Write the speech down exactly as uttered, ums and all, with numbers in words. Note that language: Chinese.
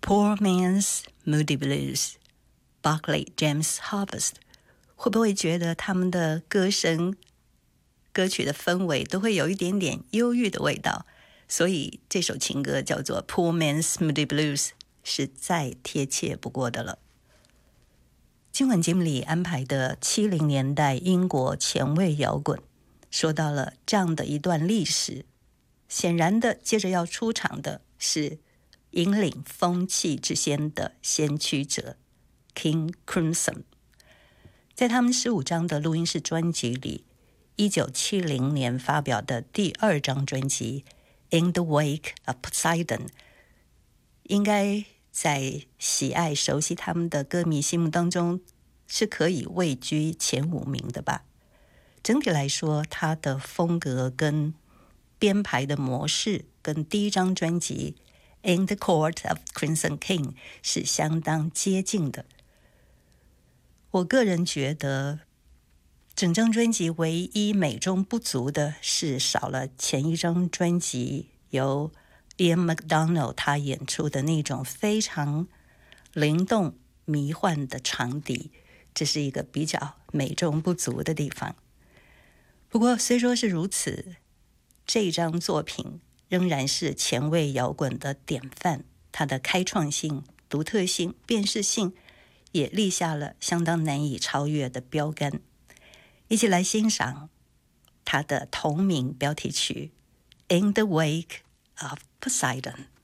Poor Man's Moody Blues Barclay James Harvest， 会不会觉得他们的歌声歌曲的氛围都会有一点点忧郁的味道，所以这首情歌叫做 Poor Man's Moody Blues， 是再贴切不过的了。今晚节目里安排的七零年代英国前卫摇滚，说到了这样的一段历史，显然的接着要出场的是引领风气之先的先驱者 King Crimson。 在他们十五张的录音室专辑里，一九七零年发表的第二张专辑 In the Wake of Poseidon， 应该在喜爱熟悉他们的歌迷心目当中是可以位居前五名的吧。整体来说，他的风格跟编排的模式跟第一张专辑 In the Court of Crimson King 是相当接近的。我个人觉得整张专辑唯一美中不足的是少了前一张专辑由 Ian McDonald 他演出的那种非常灵动迷幻的长笛，这是一个比较美中不足的地方。不过虽说是如此，这张作品仍然是前卫摇滚的典范，它的开创性、独特性、辨识性也立下了相当难以超越的标杆。一起来欣赏它的同名标题曲 In the Wake of Poseidon。